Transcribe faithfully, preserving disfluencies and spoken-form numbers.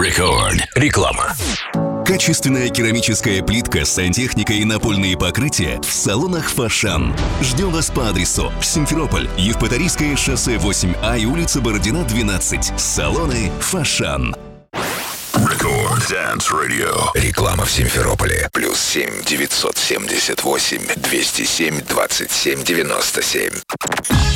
Record. Реклама. Качественная керамическая плитка, сантехника и напольные покрытия в салонах «Фошан». Ждем вас по адресу Симферополь, Евпаторийское шоссе восемь А и улица Бородина, двенадцать. Салоны «Фошан». Record Dance Radio. Реклама в Симферополе. Плюс семь девятьсот семьдесят восемь двести семь двадцать семь девяносто семь.